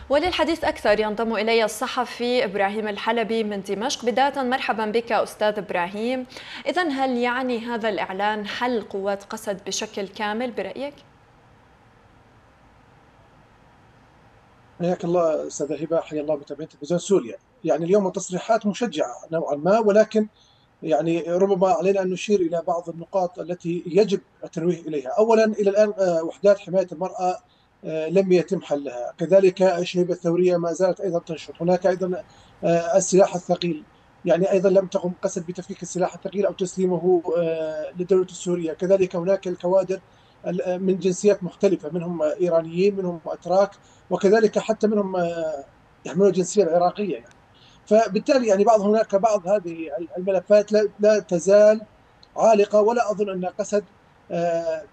وللحديث أكثر ينضم إلي الصحفي إبراهيم الحلبي من دمشق. بداية مرحبا بك أستاذ إبراهيم. إذن هل يعني هذا الإعلان حل قوات قسد بشكل كامل برأيك؟ حياك الله استاذ هبه، حيا الله متابعين تلفزيون سوريا. يعني اليوم التصريحات مشجعه نوعا ما، ولكن يعني ربما علينا ان نشير الى بعض النقاط التي يجب التنويه اليها. اولا، الى الان وحدات حمايه المراه لم يتم حلها، كذلك الشبيبه الثوريه ما زالت ايضا تنشط، هناك ايضا السلاح الثقيل، يعني ايضا لم تقم قسد بتفكيك السلاح الثقيل او تسليمه للدوله السوريه. كذلك هناك الكوادر من جنسيات مختلفه، منهم ايرانيين، منهم اتراك، وكذلك حتى منهم يحملون الجنسيه العراقيه يعني. فبالتالي يعني هناك بعض هذه الملفات لا تزال عالقه، ولا اظن ان قسد آه،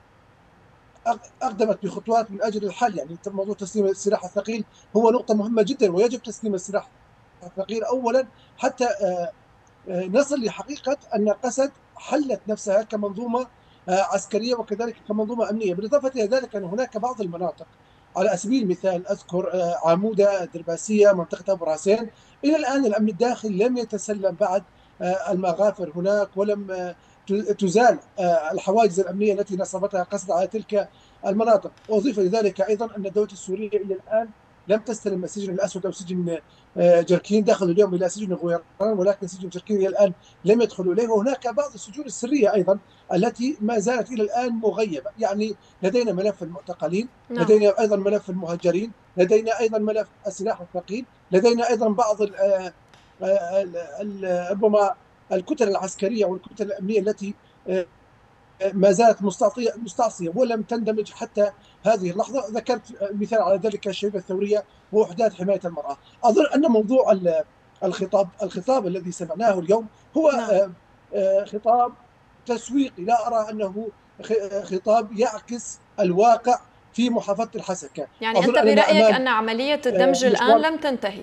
اقدمت بخطوات من اجل الحل. يعني موضوع تسليم السلاح الثقيل هو نقطه مهمه جدا، ويجب تسليم السلاح الثقيل اولا حتى نصل لحقيقه ان قسد حلت نفسها كمنظومه عسكريه وكذلك كمنظومه امنيه. بالاضافه الى ذلك ان هناك بعض المناطق، على سبيل المثال اذكر عموده، درباسيه، منطقه ابو راسين، الى الان الامن الداخلي لم يتسلم بعد المغافر هناك، ولم تزال الحواجز الامنيه التي نصبتها قسد على تلك المناطق. واضيف لذلك ايضا ان الدوله السوريه الى الان لم تستلم السجن الاسود او سجن جركين. دخلوا اليوم الى سجن غويران، ولكن سجن جركين الى الان لم يدخلوا اليه. وهناك بعض السجون السريه ايضا التي ما زالت الى الان مغيبه. يعني لدينا ملف المعتقلين، نعم. لدينا ايضا ملف المهجرين، لدينا ايضا ملف السلاح الثقيل، لدينا ايضا بعض ربما الكتل العسكريه والكتل الامنيه التي ما زالت مستعصيه ولم تندمج حتى هذه اللحظه. ذكرت مثال على ذلك الشبيبه الثوريه ووحدات حمايه المراه. اظن ان موضوع الخطاب الذي سمعناه اليوم هو نعم. خطاب تسويقي، لا ارى انه خطاب يعكس الواقع في محافظه الحسكه. يعني اظن أنت اننا برأيك امام أن عملية الدمج الآن مشوار. لم تنتهي؟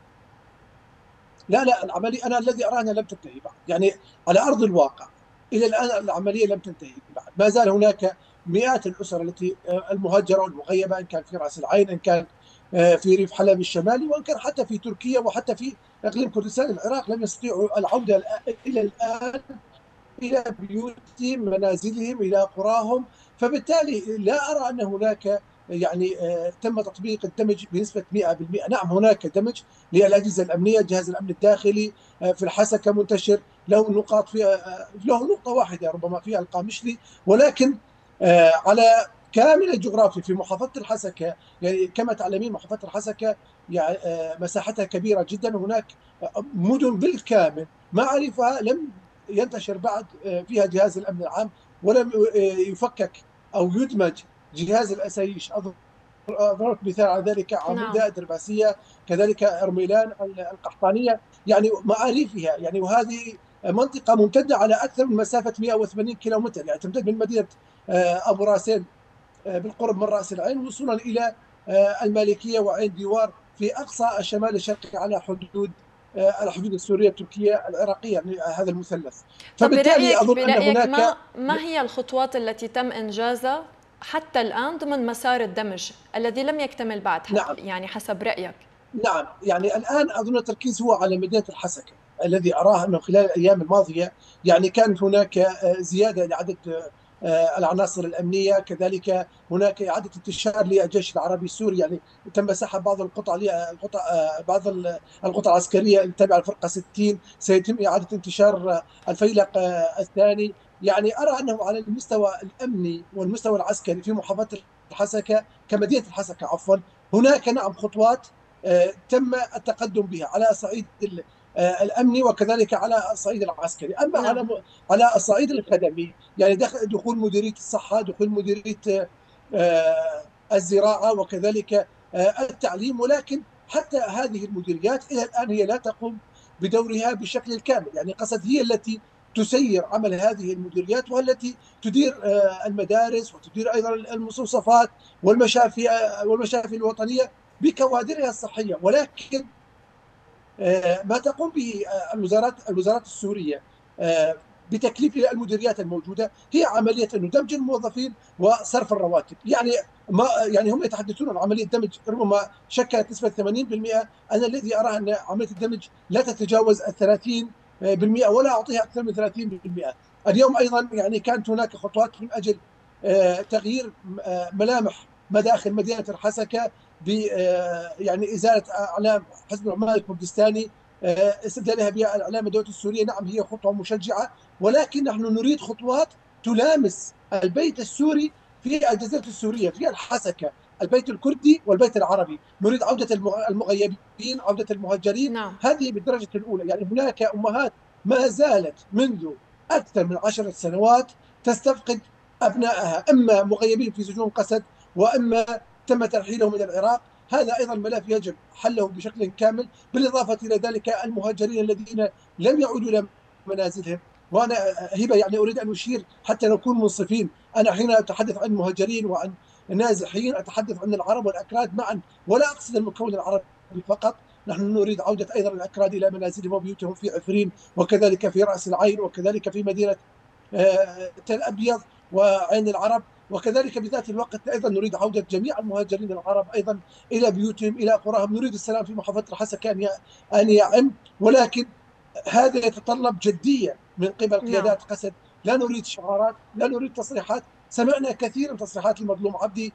لا العمليه انا الذي ارى انها لم تنتهي بعد، يعني على ارض الواقع الى الان العمليه لم تنتهي بعد. ما زال هناك مئات الاسر التي المهجره والمغيبه، ان كان في راس العين، ان كان في ريف حلب الشمالي، وان كان حتى في تركيا وحتى في اقليم كردستان العراق، لم يستطيعوا العوده الى الان إلى بيوتهم، منازلهم، إلى قراهم. فبالتالي لا أرى أن هناك يعني تم تطبيق الدمج بنسبة 100%. نعم، هناك دمج للأجهزة الأمنية، جهاز الأمن الداخلي في الحسكة منتشر، له نقاط في له نقطة واحدة ربما فيها القامشلي، ولكن على كامل الجغرافيا في محافظة الحسكة. يعني كما تعلمين محافظة الحسكة يعني مساحتها كبيرة جدا، هناك مدن بالكامل معرفة لم ينتشر بعد فيها جهاز الامن العام، ولم يفكك او يدمج جهاز الاسايش. ضربت مثال على ذلك نعم. عموده، درباسيه، كذلك ارميلان، القحطانيه، يعني معارفها يعني. وهذه منطقه ممتده على اكثر من مسافه 180 كيلومتر، يعني تمتد من مدينه ابو راسين بالقرب من راس العين، وصولا الى المالكيه وعين ديوار في اقصى الشمال الشرقي على حدود السوريه التركيه العراقيه، يعني هذا المثلث. طب فبالتالي اظن ان برأيك هناك. ما هي الخطوات التي تم إنجازها حتى الآن ضمن مسار الدمج الذي لم يكتمل بعد، نعم يعني حسب رأيك؟ نعم، يعني الان اظن التركيز هو على مدينه الحسكه، الذي اراه انه خلال الايام الماضيه يعني كانت هناك زياده لعدد العناصر الامنيه، كذلك هناك اعاده انتشار للجيش العربي السوري، يعني تم سحب بعض بعض القطع العسكريه التابعه للفرقه 60. سيتم اعاده انتشار الفيلق الثاني. يعني ارى انه على المستوى الامني والمستوى العسكري في محافظه الحسكه كمدينه الحسكه عفوا، هناك نعم خطوات تم التقدم بها على الصعيد الامني وكذلك على الصعيد العسكري. اما نعم. على الصعيد الخدمي، يعني دخول مديريه الصحه، دخول مديريه الزراعه، وكذلك التعليم. ولكن حتى هذه المديريات الى الان هي لا تقوم بدورها بشكل الكامل. يعني قصد هي التي تسير عمل هذه المديريات، والتي تدير المدارس، وتدير ايضا المستوصفات والمشافي الوطنيه بكوادرها الصحيه. ولكن ما تقوم به الوزارات السوريه بتكليف المديريات الموجوده هي عمليه انه دمج الموظفين وصرف الرواتب. يعني ما يعني هم يتحدثون عن عمليه دمج ربما شكلت نسبه 80%، انا الذي اراه ان عمليه الدمج لا تتجاوز ال 30%، ولا اعطيها اكثر من 30%. اليوم ايضا يعني كانت هناك خطوات من اجل تغيير ملامح مداخل مدينه الحسكه ب يعني ازاله اعلام حزب العمال الكردستاني، استبدالها بالاعلام الدولة السوريه. نعم هي خطوه مشجعه، ولكن نحن نريد خطوات تلامس البيت السوري في الجزيره السوريه في الحسكه، البيت الكردي والبيت العربي. نريد عوده المغيبين، عوده المهجرين. نعم. هذه بالدرجه الاولى. يعني هناك امهات ما زالت منذ اكثر من 10 سنوات تستفقد ابنائها، اما مغيبين في سجون قسد واما تم ترحيلهم الى العراق. هذا ايضا ملف يجب حله بشكل كامل، بالاضافه الى ذلك المهاجرين الذين لم يعودوا الى منازلهم. وانا هبه يعني اريد ان اشير حتى نكون منصفين، انا حين اتحدث عن المهاجرين وعن النازحين اتحدث عن العرب والاكراد معا، ولا اقصد المكون العربي فقط. نحن نريد عوده ايضا الاكراد الى منازلهم وبيوتهم في عفرين، وكذلك في راس العين، وكذلك في مدينه تل ابيض وعين العرب، وكذلك بذات الوقت ايضا نريد عوده جميع المهاجرين العرب ايضا الى بيوتهم الى قراهم. نريد السلام في محافظه الحسكه ان يعم، ولكن هذا يتطلب جديه من قبل نعم. قيادات قسد. لا نريد شعارات، لا نريد تصريحات. سمعنا كثير من تصريحات المظلوم عبدي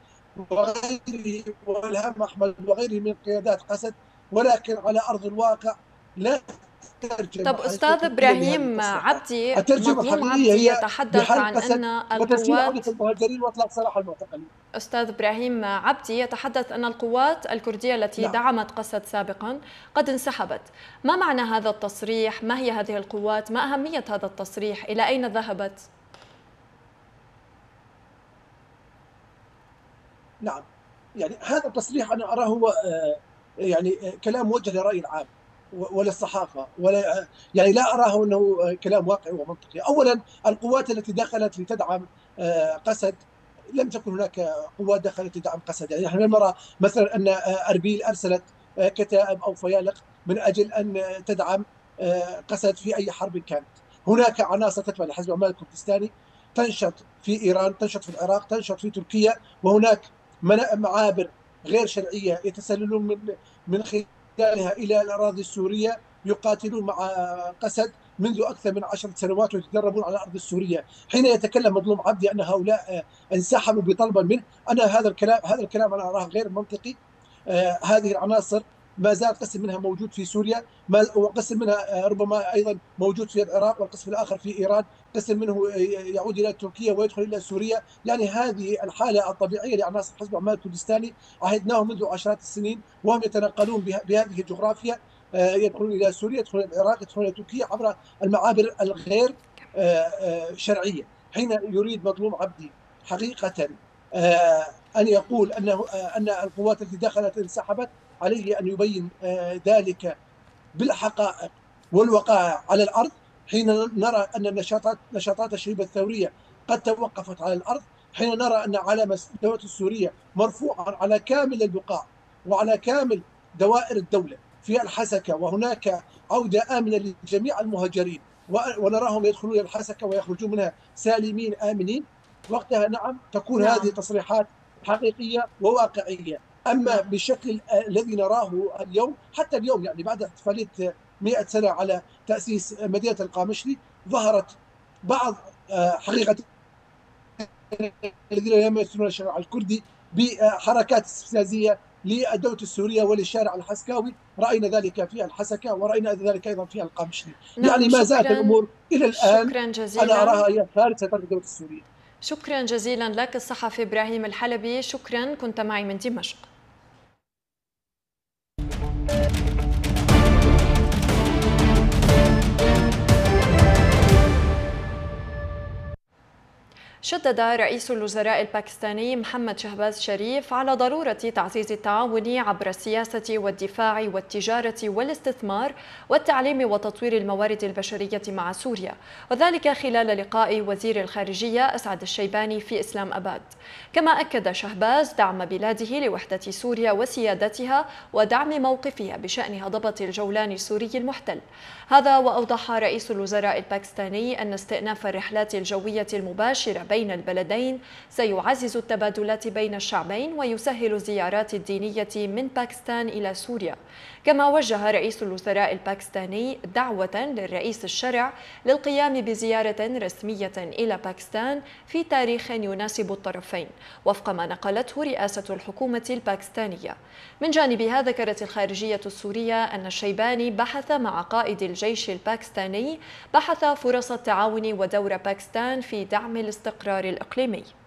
وغيره والهام احمد وغيره من قيادات قسد، ولكن على ارض الواقع لا الترجمة طب أستاذ الحقيقية لهذه إبراهيم التصريحات. عبدي، الترجمة مظلوم الحقيقية عبدي هي يتحدث بحل عن قسد أن وتسهيل القوات، عودة المهاجرين وإطلاق سراح المعتقلين. أستاذ إبراهيم عبدي يتحدث أن القوات الكردية التي نعم. دعمت قسد سابقا قد انسحبت. ما معنى هذا التصريح؟ ما هي هذه القوات؟ ما أهمية هذا التصريح؟ إلى أين ذهبت؟ نعم يعني هذا التصريح أنا أراه هو يعني كلام موجه للرأي العام وللصحافة، ولا يعني لا أراه أنه كلام واقعي ومنطقي. أولا القوات التي دخلت لتدعم قسد لم تكن هناك قوات دخلت لدعم قسد. يعني نحن لم نرى مثلا أن أربيل أرسلت كتائب أو فيالق من أجل أن تدعم قسد في أي حرب كانت. هناك عناصر تتبع لحزب العمال الكردستاني تنشط في إيران، تنشط في العراق، تنشط في تركيا، وهناك معابر غير شرعية يتسللون من خلالها إلى الأراضي السورية، يقاتلون مع قسد منذ أكثر من 10 سنوات ويتدربون على الأرض السورية. حين يتكلم مظلوم عبدي أن هؤلاء انسحبوا بطلبا منه، أنا هذا الكلام أنا أراه غير منطقي. هذه العناصر ما زال قسم منها موجود في سوريا، وقسم منها ربما ايضا موجود في العراق، والقسم الاخر في ايران، قسم منه يعود الى تركيا ويدخل الى سوريا. يعني هذه الحاله الطبيعيه لعناصر حزب العمال الكردستاني عهدناهم منذ عشرات السنين، وهم يتنقلون بهذه الجغرافيا، يدخلون الى سوريا، يدخلون الى العراق، يدخلون الى تركيا عبر المعابر الغير شرعيه. حين يريد مظلوم عبدي حقيقه ان يقول ان القوات التي دخلت انسحبت، عليه ان يبين ذلك بالحقائق والوقائع على الارض. حين نرى ان نشاطات الشبيبه الثوريه قد توقفت على الارض، حين نرى ان علم الدوله السوريه مرفوعا على كامل البقاع وعلى كامل دوائر الدوله في الحسكه، وهناك عوده امنه لجميع المهاجرين، ونراهم يدخلون الى الحسكه ويخرجون منها سالمين امنين، وقتها نعم تكون هذه نعم. تصريحات حقيقيه وواقعيه. اما نعم. بالشكل الذي نراه اليوم، حتى اليوم يعني بعد احتفاليه 100 سنه على تاسيس مدينه القامشلي، ظهرت بعض حقيقه الذين يمثلون الشارع الكردي بحركات استفزازيه للدوله السوريه وللشارع الحسكاوي. راينا ذلك في الحسكه ورأينا ذلك ايضا في القامشلي. نعم. يعني ما زالت شكرا. الامور الى الان شكرا انا جزيلا. اراها هي خارج سيطره الدوله السوريه. شكرا جزيلا لك الصحفي إبراهيم الحلبي، شكرا، كنت معي من دمشق. شدد رئيس الوزراء الباكستاني محمد شهباز شريف على ضرورة تعزيز التعاون عبر السياسة والدفاع والتجارة والاستثمار والتعليم وتطوير الموارد البشرية مع سوريا، وذلك خلال لقاء وزير الخارجية أسعد الشيباني في إسلام أباد. كما أكد شهباز دعم بلاده لوحدة سوريا وسيادتها ودعم موقفها بشأن هضبة الجولان السوري المحتل. هذا وأوضح رئيس الوزراء الباكستاني أن استئناف الرحلات الجوية المباشرة بين البلدين سيعزز التبادلات بين الشعبين ويسهل الزيارات الدينية من باكستان إلى سوريا. كما وجه رئيس الوزراء الباكستاني دعوة للرئيس الشرع للقيام بزيارة رسمية إلى باكستان في تاريخ يناسب الطرفين وفق ما نقلته رئاسة الحكومة الباكستانية. من جانبها ذكرت الخارجية السورية أن الشيباني بحث مع قائد الجيش الباكستاني فرص التعاون ودور باكستان في دعم الاستقرار الإقليمي.